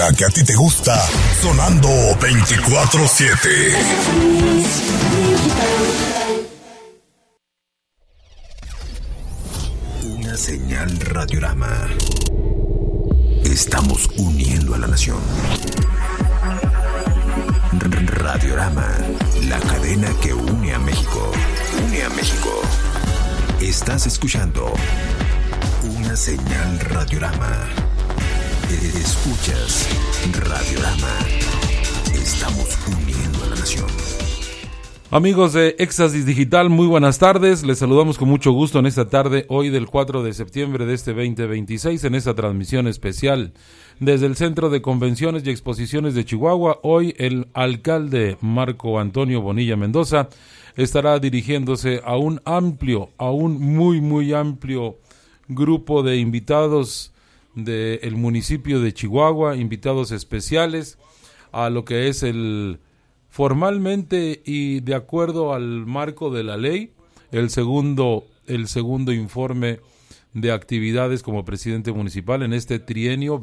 Que a ti te gusta, sonando 24/7. Una señal Radiorama. Estamos uniendo a la nación. Radiorama, la cadena que une a México. Une a México. Estás escuchando una señal Radiorama. Escuchas Radiorama. Estamos uniendo a la nación. Amigos de Éxtasis Digital, muy buenas tardes. Les saludamos con mucho gusto en esta tarde, hoy del 4 de septiembre de este 2026, en esta transmisión especial desde el Centro de Convenciones y Exposiciones de Chihuahua. Hoy el alcalde Marco Antonio Bonilla Mendoza estará dirigiéndose a un muy amplio grupo de invitados del municipio de Chihuahua, invitados especiales a lo que es formalmente y de acuerdo al marco de la ley, el segundo informe de actividades como presidente municipal en este trienio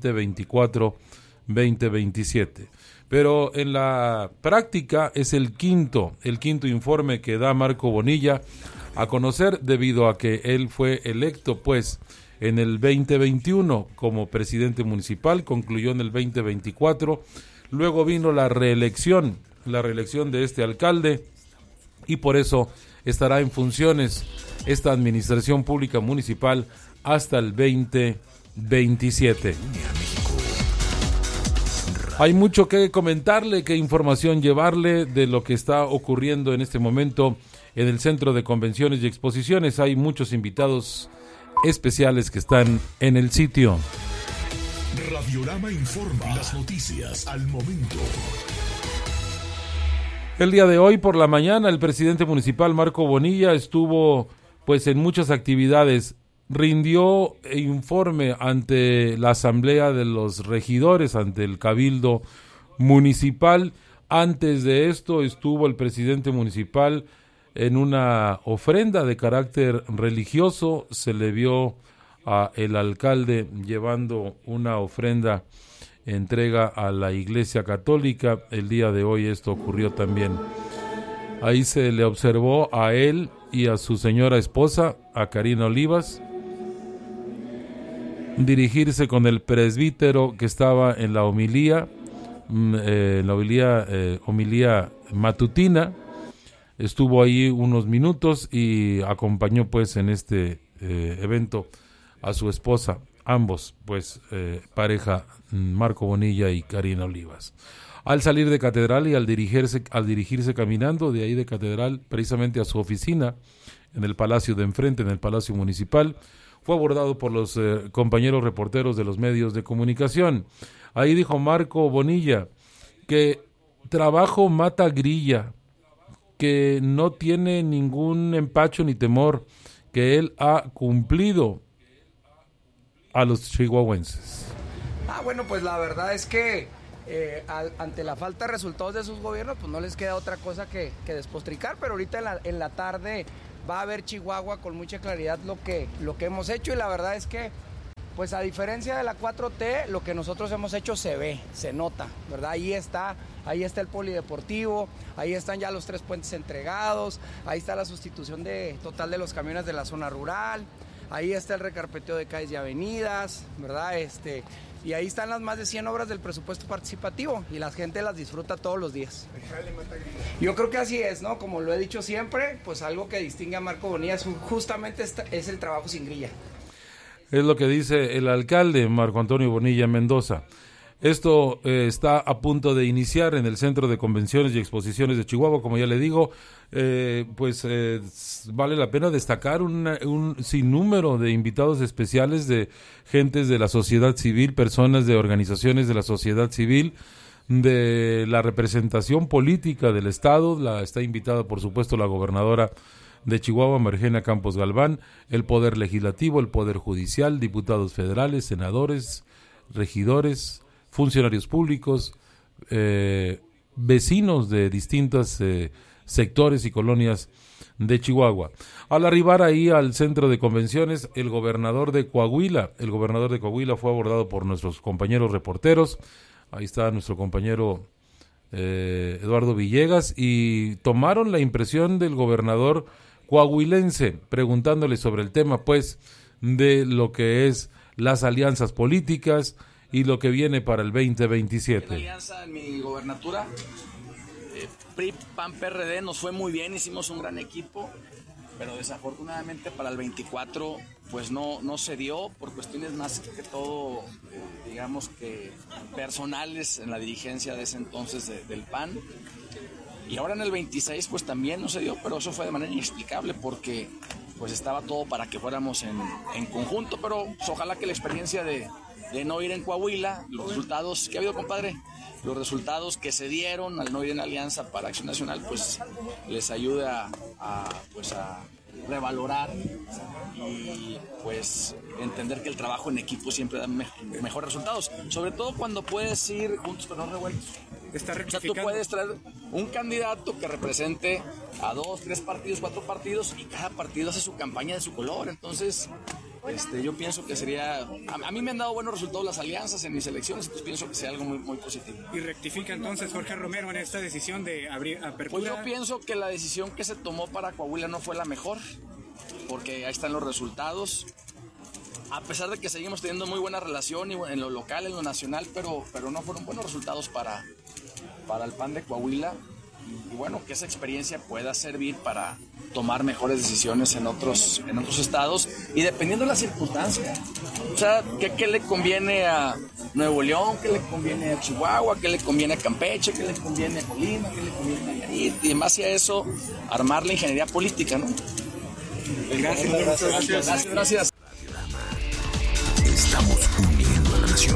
2024-2027. Pero en la práctica es el quinto informe que da Marco Bonilla a conocer, debido a que él fue electo en el 2021 como presidente municipal, concluyó en el 2024, luego vino la reelección de este alcalde, y por eso estará en funciones esta administración pública municipal hasta el 2027. Hay mucho que comentarle, qué información llevarle de lo que está ocurriendo en este momento en el Centro de Convenciones y Exposiciones. Hay muchos invitados especiales que están en el sitio. Radiorama informa, las noticias al momento. El día de hoy por la mañana el presidente municipal Marco Bonilla estuvo en muchas actividades. Rindió informe ante la asamblea de los regidores, ante el cabildo municipal. Antes de esto estuvo el presidente municipal en una ofrenda de carácter religioso. Se le vio a el alcalde llevando una ofrenda, entrega a la Iglesia Católica. El día de hoy esto ocurrió también. Ahí se le observó a él y a su señora esposa, a Karina Olivas, dirigirse con el presbítero que estaba en la homilía matutina. Estuvo ahí unos minutos y acompañó en este evento a su esposa, ambos pareja, Marco Bonilla y Karina Olivas. Al salir de Catedral y al dirigirse caminando de ahí de Catedral precisamente a su oficina en el palacio de enfrente, en el Palacio Municipal, fue abordado por los compañeros reporteros de los medios de comunicación. Ahí dijo Marco Bonilla que trabajo mata grilla, que no tiene ningún empacho ni temor, que él ha cumplido a los chihuahuenses. Bueno, pues la verdad es que ante la falta de resultados de sus gobiernos, pues no les queda otra cosa que despotricar, pero ahorita en la tarde va a ver Chihuahua con mucha claridad lo que hemos hecho, y la verdad es que, pues a diferencia de la 4T, lo que nosotros hemos hecho se ve, se nota, ¿verdad? Ahí está el polideportivo, ahí están ya los 3 puentes entregados, ahí está la sustitución total de los camiones de la zona rural, ahí está el recarpeteo de calles y avenidas, ¿verdad? Y ahí están las más de 100 obras del presupuesto participativo, y la gente las disfruta todos los días. Yo creo que así es, ¿no? Como lo he dicho siempre, pues algo que distingue a Marco Bonilla justamente es el trabajo sin grilla. Es lo que dice el alcalde Marco Antonio Bonilla Mendoza. Esto está a punto de iniciar en el Centro de Convenciones y Exposiciones de Chihuahua, como ya le digo. Vale la pena destacar un sinnúmero de invitados especiales, de gentes de la sociedad civil, personas de organizaciones de la sociedad civil, de la representación política del Estado. Está invitada, por supuesto, la gobernadora de Chihuahua, Margena Campos Galván, el Poder Legislativo, el Poder Judicial, diputados federales, senadores, regidores, funcionarios públicos, vecinos de distintos sectores y colonias de Chihuahua. Al arribar ahí al centro de convenciones, el gobernador de Coahuila fue abordado por nuestros compañeros reporteros. Ahí está nuestro compañero Eduardo Villegas, y tomaron la impresión del gobernador coahuilense, preguntándole sobre el tema, pues, de lo que es las alianzas políticas y lo que viene para el 2027. La alianza en mi gobernatura, PRI, PAN, PRD, nos fue muy bien, hicimos un gran equipo, pero desafortunadamente para el 24 pues no se dio por cuestiones más que todo, digamos que personales en la dirigencia de ese entonces del PAN. Y ahora en el 26 pues también no se dio, pero eso fue de manera inexplicable porque pues estaba todo para que fuéramos en conjunto, pero pues, ojalá que la experiencia de no ir en Coahuila, los resultados que ha habido, compadre, los resultados que se dieron al no ir en Alianza para Acción Nacional, pues les ayude a revalorar y pues entender que el trabajo en equipo siempre da mejores resultados, sobre todo cuando puedes ir juntos pero no revueltos. O sea, tú puedes traer un candidato que represente a 2, 3 partidos, 4 partidos, y cada partido hace su campaña de su color. Entonces, yo pienso que sería... A mí me han dado buenos resultados las alianzas en mis elecciones, entonces pienso que sea algo muy, muy positivo. ¿Y rectifica entonces Jorge Romero en esta decisión de abrir apertura? Pues yo pienso que la decisión que se tomó para Coahuila no fue la mejor, porque ahí están los resultados. A pesar de que seguimos teniendo muy buena relación en lo local, en lo nacional, pero no fueron buenos resultados para el PAN de Coahuila. Y bueno, que esa experiencia pueda servir para tomar mejores decisiones en otros estados y dependiendo de las circunstancias. O sea, ¿qué le conviene a Nuevo León? ¿Qué le conviene a Chihuahua? ¿Qué le conviene a Campeche? ¿Qué le conviene a Colima? ¿Qué le conviene a Nayarit? Y en base a eso, armar la ingeniería política, ¿no? Gracias. Estamos uniendo a la nación.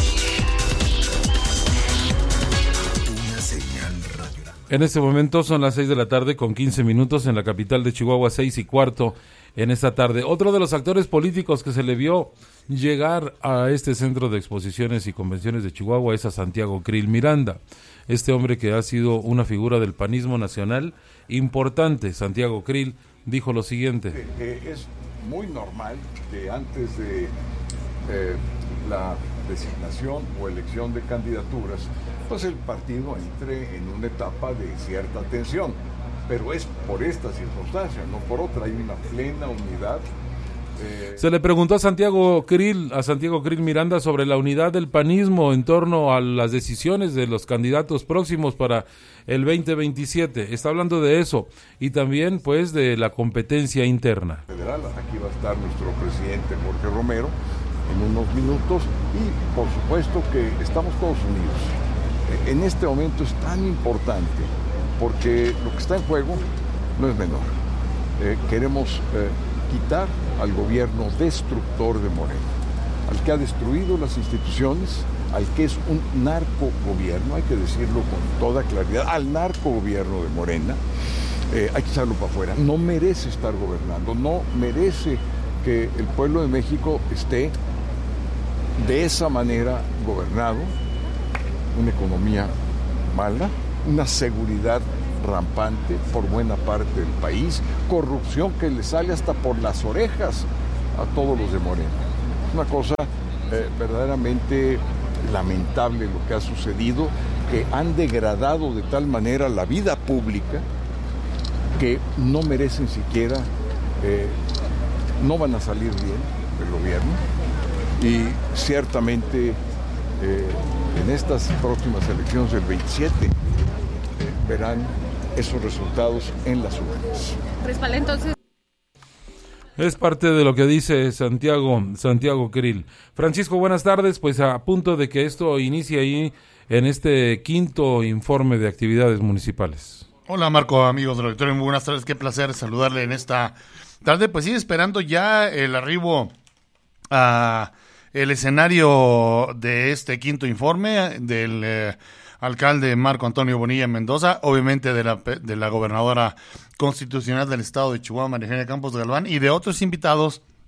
Una señal radio. En este momento son las 6 de la tarde con 15 minutos en la capital de Chihuahua, 6:15 en esta tarde. Otro de los actores políticos que se le vio llegar a este centro de exposiciones y convenciones de Chihuahua es a Santiago Krill Miranda. Este hombre que ha sido una figura del panismo nacional importante, Santiago Krill, dijo lo siguiente. Es muy normal que antes de la designación o elección de candidaturas, pues el partido entre en una etapa de cierta tensión, pero es por esta circunstancia, no por otra. Hay una plena unidad. Se le preguntó a Santiago Krill Miranda sobre la unidad del panismo en torno a las decisiones de los candidatos próximos para el 2027. Está hablando de eso y también pues de la competencia interna. Federal, aquí va a estar nuestro presidente Jorge Romero en unos minutos y por supuesto que estamos todos unidos. En este momento es tan importante porque lo que está en juego no es menor. Queremos quitar al gobierno destructor de Morena, al que ha destruido las instituciones, al que es un narcogobierno, hay que decirlo con toda claridad, al narcogobierno de Morena, hay que echarlo para afuera. No merece estar gobernando, no merece que el pueblo de México esté de esa manera gobernado, una economía mala, una seguridad rampante por buena parte del país, corrupción que le sale hasta por las orejas a todos los de Morena. Es una cosa verdaderamente lamentable lo que ha sucedido, que han degradado de tal manera la vida pública que no merecen siquiera, no van a salir bien del gobierno y ciertamente en estas próximas elecciones del 27 verán esos resultados en las urnas. Respalda entonces. Es parte de lo que dice Santiago Krill. Francisco, buenas tardes. Pues a punto de que esto inicie ahí en este quinto informe de actividades municipales. Hola Marco, amigos del auditorio, muy buenas tardes. Qué placer saludarle en esta tarde. Pues sí, esperando ya el arribo a el escenario de este quinto informe del alcalde Marco Antonio Bonilla Mendoza, obviamente de la gobernadora constitucional del estado de Chihuahua, María Eugenia Campos Galván, y de otros invitados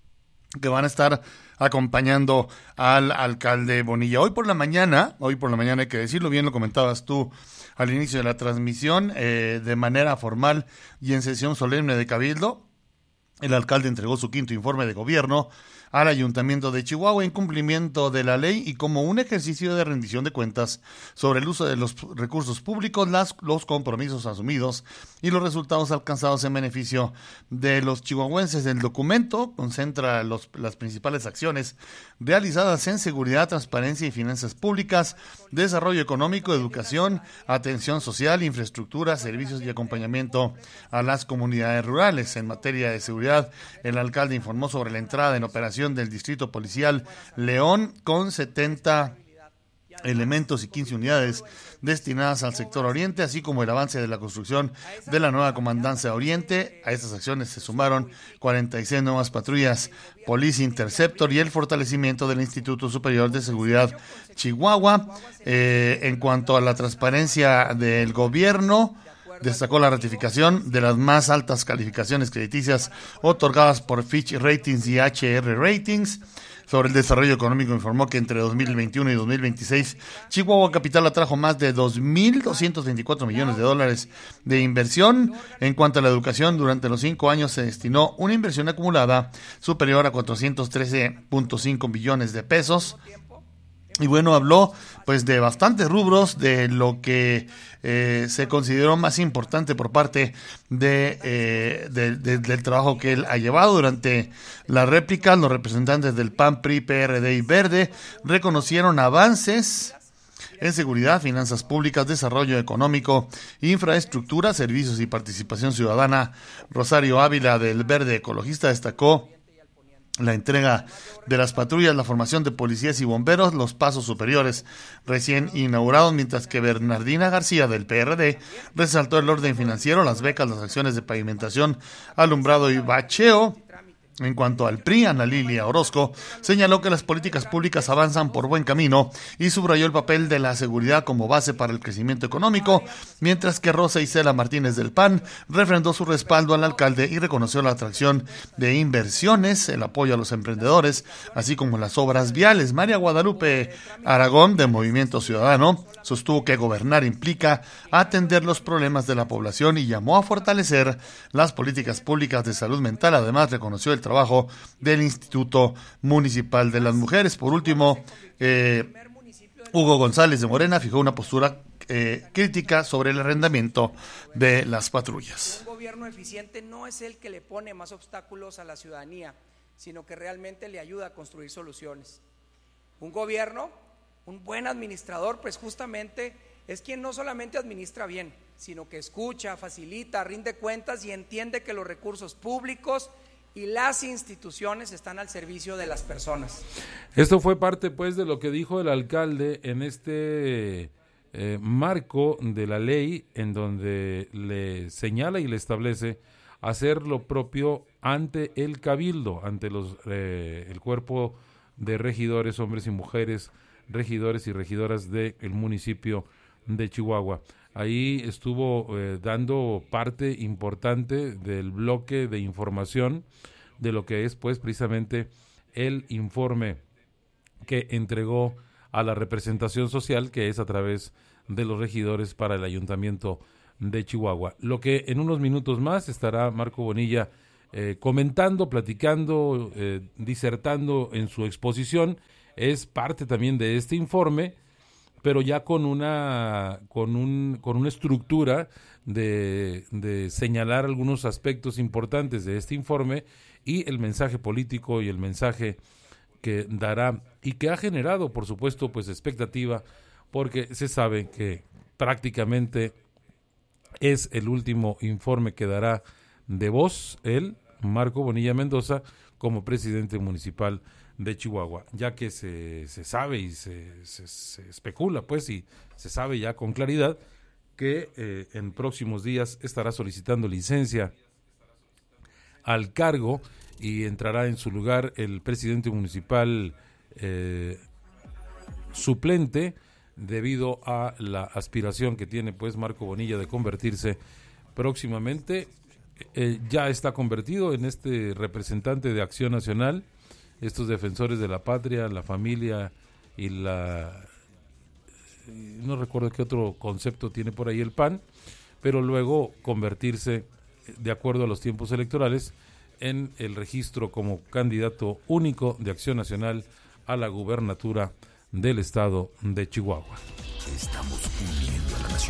que van a estar acompañando al alcalde Bonilla. Hoy por la mañana hay que decirlo, bien lo comentabas tú al inicio de la transmisión, de manera formal y en sesión solemne de Cabildo, el alcalde entregó su 5º informe de gobierno al Ayuntamiento de Chihuahua en cumplimiento de la ley y como un ejercicio de rendición de cuentas sobre el uso de los recursos públicos, los compromisos asumidos y los resultados alcanzados en beneficio de los chihuahuenses. El documento concentra las principales acciones realizadas en seguridad, transparencia y finanzas públicas, desarrollo económico, educación, atención social, infraestructura, servicios y acompañamiento a las comunidades rurales. En materia de seguridad, el alcalde informó sobre la entrada en operación del Distrito Policial León con 70 elementos y 15 unidades destinadas al sector oriente, así como el avance de la construcción de la nueva Comandancia Oriente. A estas acciones se sumaron 46 nuevas patrullas Police Interceptor y el fortalecimiento del Instituto Superior de Seguridad Chihuahua. En cuanto a la transparencia del gobierno, destacó la ratificación de las más altas calificaciones crediticias otorgadas por Fitch Ratings y HR Ratings. Sobre el desarrollo económico, informó que entre 2021 y 2026, Chihuahua Capital atrajo más de 2.224 millones de dólares de inversión. En cuanto a la educación, durante los 5 años se destinó una inversión acumulada superior a 413.5 millones de pesos. Y bueno, habló pues de bastantes rubros, de lo que se consideró más importante por parte del trabajo que él ha llevado. Durante la réplica, los representantes del PAN, PRI, PRD y Verde reconocieron avances en seguridad, finanzas públicas, desarrollo económico, infraestructura, servicios y participación ciudadana. Rosario Ávila, del Verde Ecologista, destacó la entrega de las patrullas, la formación de policías y bomberos, los pasos superiores recién inaugurados, mientras que Bernardina García, del PRD, resaltó el orden financiero, las becas, las acciones de pavimentación, alumbrado y bacheo. En cuanto al PRI, Ana Lilia Orozco señaló que las políticas públicas avanzan por buen camino y subrayó el papel de la seguridad como base para el crecimiento económico, mientras que Rosa Isela Martínez del PAN refrendó su respaldo al alcalde y reconoció la atracción de inversiones, el apoyo a los emprendedores, así como las obras viales. María Guadalupe Aragón, de Movimiento Ciudadano, sostuvo que gobernar implica atender los problemas de la población y llamó a fortalecer las políticas públicas de salud mental. Además, reconoció el trabajo del Instituto Municipal de las Mujeres. Por último, Hugo González de Morena fijó una postura crítica sobre el arrendamiento de las patrullas. Un gobierno eficiente no es el que le pone más obstáculos a la ciudadanía, sino que realmente le ayuda a construir soluciones. Un gobierno, un buen administrador, pues justamente es quien no solamente administra bien, sino que escucha, facilita, rinde cuentas y entiende que los recursos públicos y las instituciones están al servicio de las personas. Esto fue parte pues de lo que dijo el alcalde en este marco de la ley, en donde le señala y le establece hacer lo propio ante el cabildo, ante el cuerpo de regidores, hombres y mujeres, regidores y regidoras del municipio de Chihuahua. Ahí estuvo dando parte importante del bloque de información de lo que es pues precisamente el informe que entregó a la representación social, que es a través de los regidores para el Ayuntamiento de Chihuahua. Lo que en unos minutos más estará Marco Bonilla comentando, platicando, disertando en su exposición, es parte también de este informe, pero ya con una estructura de señalar algunos aspectos importantes de este informe y el mensaje político y el mensaje que dará y que ha generado, por supuesto, pues expectativa, porque se sabe que prácticamente es el último informe que dará de voz él, Marco Bonilla Mendoza, como presidente municipal de Chihuahua, ya que se sabe y se especula, pues, y se sabe ya con claridad que en próximos días estará solicitando licencia al cargo y entrará en su lugar el presidente municipal suplente, debido a la aspiración que tiene pues Marco Bonilla de convertirse próximamente. Ya está convertido en este representante de Acción Nacional estos defensores de la patria, la familia y no recuerdo qué otro concepto tiene por ahí el PAN, pero luego convertirse, de acuerdo a los tiempos electorales, en el registro como candidato único de Acción Nacional a la gubernatura del estado de Chihuahua. Estamos uniendo a la nación.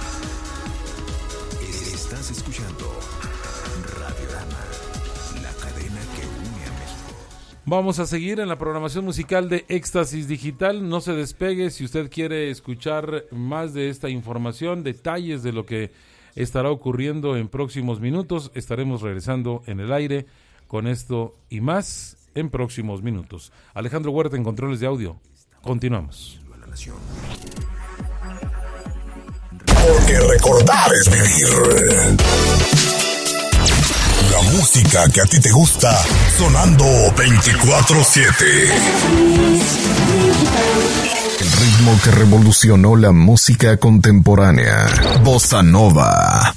Estás escuchando Radiorama, la cadena que une a México. Vamos a seguir en la programación musical de Éxtasis Digital. No se despegue si usted quiere escuchar más de esta información, detalles de lo que estará ocurriendo en próximos minutos. Estaremos regresando en el aire con esto y más en próximos minutos. Alejandro Huerta en controles de audio. Continuamos. Porque recordar es vivir. La música que a ti te gusta, sonando 24/7. El ritmo que revolucionó la música contemporánea. Bossa Nova.